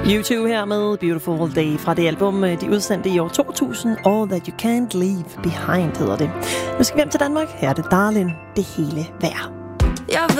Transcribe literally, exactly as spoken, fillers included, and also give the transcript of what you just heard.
U to her med Beautiful Day fra det album, de udsendte i år to tusind. All That You Can't Leave Behind hedder det. Nu skal vi hjem til Danmark. Her er det Darlin', det hele værd. Jeg